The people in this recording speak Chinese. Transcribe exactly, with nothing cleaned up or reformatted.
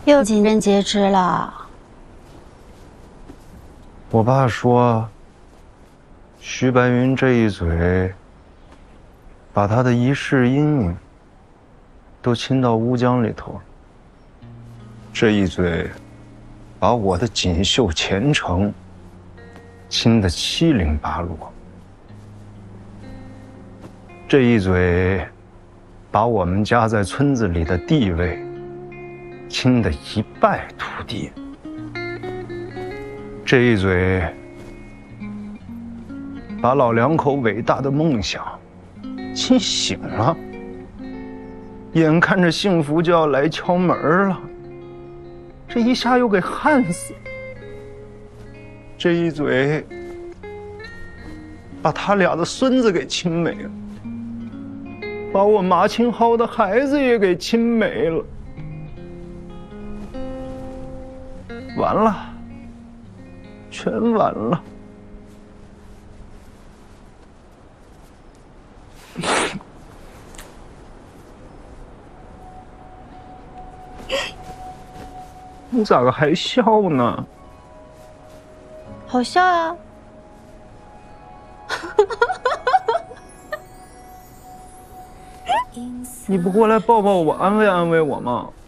又尽人皆知了。 我爸说，徐白云这一嘴，把他的一世阴影都亲到乌江里头了。这一嘴，把我的锦绣前程亲得七零八落。这一嘴，把我们家在村子里的地位亲得一败涂地。这一嘴，把老两口伟大的梦想亲醒了。眼看着幸福就要来敲门了，这一下又给焊死了。这一嘴，把他俩的孙子给亲没了，把我马清浩的孩子也给亲没了。完了，全完了。你咋个还笑呢？ 好笑啊！ 你不过来抱抱我，安慰安慰我吗？